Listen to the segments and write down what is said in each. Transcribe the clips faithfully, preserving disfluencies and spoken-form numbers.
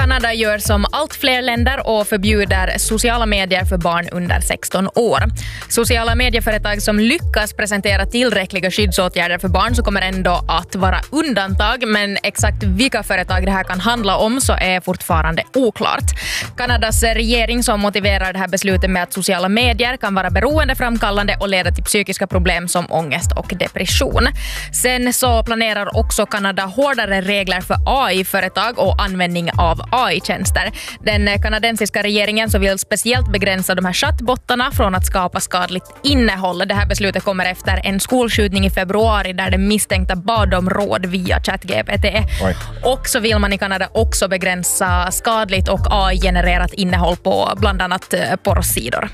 Kanada gör som allt fler länder och förbjuder sociala medier för barn under sexton år. Sociala medieföretag som lyckas presentera tillräckliga skyddsåtgärder för barn så kommer ändå att vara undantag, men exakt vilka företag det här kan handla om så är fortfarande oklart. Kanadas regering som motiverar det här beslutet med att sociala medier kan vara beroendeframkallande och leda till psykiska problem som ångest och depression. Sen så planerar också Kanada hårdare regler för A I-företag och användning av A I-tjänster. Den kanadensiska regeringen så vill speciellt begränsa de här chattbottarna från att skapa skadligt innehåll. Det här beslutet kommer efter en skolskjutning i februari där de misstänkta bad om råd via ChatGPT. Oj. Och så vill man i Kanada också begränsa skadligt och A I-genererat innehåll på bland annat porrsidor.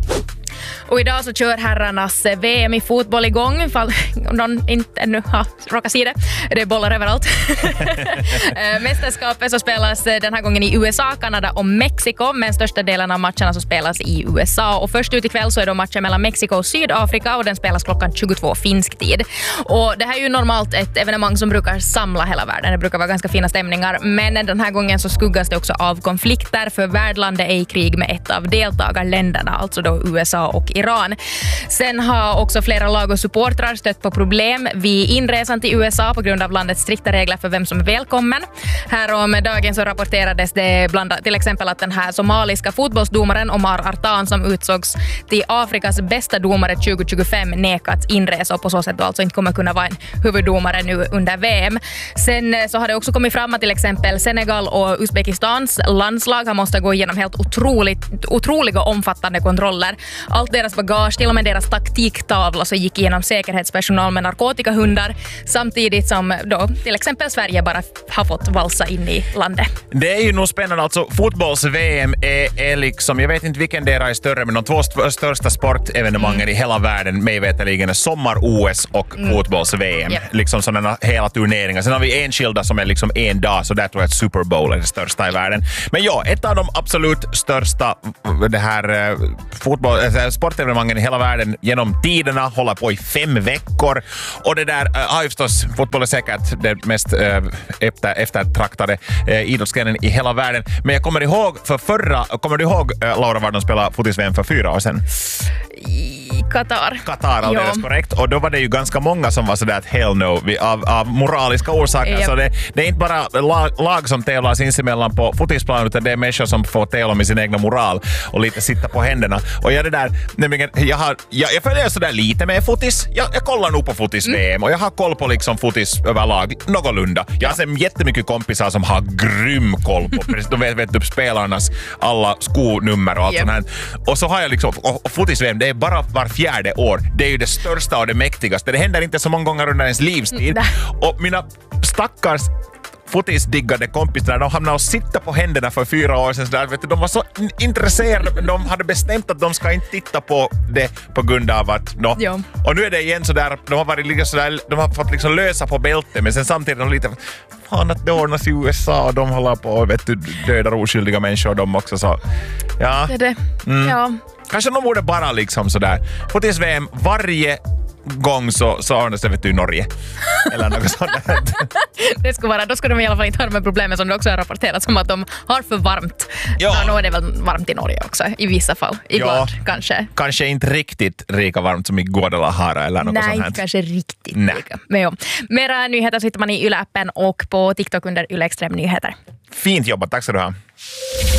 Och idag så kör herrarnas V M i fotboll igång, ifall någon inte ännu har råkat se det. Det är bollar överallt. Mästerskapet så spelas den här gången i U S A, Kanada och Mexiko, men största delen av matcherna så spelas i U S A. Och först ut ikväll så är det matchen mellan Mexiko och Sydafrika och den spelas klockan tjugotvå finsk tid. Och det här är ju normalt ett evenemang som brukar samla hela världen. Det brukar vara ganska fina stämningar, men den här gången så skuggas det också av konflikter, för värdlandet är i krig med ett av deltagarländerna, alltså då U S A och Iran. Sen har också flera lag och supportrar stött på problem vid inresan till U S A på grund av landets strikta regler för vem som är välkommen. Här om dagen så rapporterades det bland, till exempel att den här somaliska fotbollsdomaren Omar Artan som utsågs till Afrikas bästa domare tjugo tjugofem nekats inresa och på så sätt då alltså inte kommer kunna vara en huvuddomare nu under V M. Sen så har det också kommit fram att till exempel Senegal och Uzbekistans landslag har måste gå igenom helt otroligt, otroliga omfattande kontroller. Allt deras bagage, till och med deras taktiktavla så gick igenom säkerhetspersonal med narkotikahundar, samtidigt som då till exempel Sverige bara har fått valsa in i landet. Det är ju nog spännande, alltså fotbolls-V M är, är liksom, jag vet inte vilken del är större, men de två st- största sportevenemangen mm. i hela världen, mig veterligen är sommar-O S och mm. fotbolls-V M. Yep. Liksom sådana hela turneringar. Sen har vi enskilda som är liksom en dag, så där tror jag att Super Bowl är det största i världen. Men ja, ett av de absolut största det här fotboll, äh, sportevenemangen i hela världen genom tiderna håller på i fem veckor. Och det där äh, har ju förstås, fotboll är säkert det mest äh, efter, eftertraktade äh, idrottsgrenen i hela världen. Men jag kommer ihåg för förra, kommer du ihåg äh, Laura var de spelade fotis-V M för fyra år sedan? I Qatar. Qatar, alldeles korrekt. Och då var det ju ganska många som var sådär att hell no, av, av moraliska orsaker. Yep. Så det, det är inte bara lag, lag som tävlar sinsemellan på fotisplan, utan det är människor som får tävla med sin egna moral och lite sitta på händerna. Och jag det där, nämligen, jag, har, jag, jag följer sådär lite med fotis. Jag, jag kollar nog på fotis-V M mm. och jag har koll på liksom fotis överlag, någorlunda. Jag har sett jättemycket kompisar som har grym koll på, de vet, vet upp spelarnas alla skonummer och allt yep. sånt här. Och så har jag liksom, och, och fotis-V M, det är bara var fjärde år. Det är ju det största och det mäktigaste. Det händer inte så många gånger under ens livstid. Mm. Och mina stackars fotisdiggade kompisar, de hamnade och sitta på händerna för fyra år sedan. Så där, vet du, de var så intresserade, men de hade bestämt att de ska inte titta på det på grund av att... No. Ja. Och nu är det igen så där, de har varit liksom så där, de har fått liksom lösa på bältet, men sen samtidigt de lite... Fan att det ordnas i U S A och de håller på och vet du, dödar oskyldiga människor de också så... Ja. Det är det. Mm. Ja. Kanske de borde bara liksom sådär. Fotis-V M varje gång så, så ordnas det vet du i Norge. Eller något sånt. Det skulle vara, då skulle de i alla fall inte ha de här problemen som det också har rapporterats om att de har för varmt. Ja. Ja, nu är det väl varmt i Norge också, i vissa fall. Ibland ja, kanske. Kanske inte riktigt lika varmt som i Guadalajara eller något Nej, sånt här. Nej, kanske riktigt Nej. lika. Men jo. Mera nyheter så hittar man i Yle-appen och på TikTok under Yle Extrem Nyheter. Fint jobbat, tack ska du ha.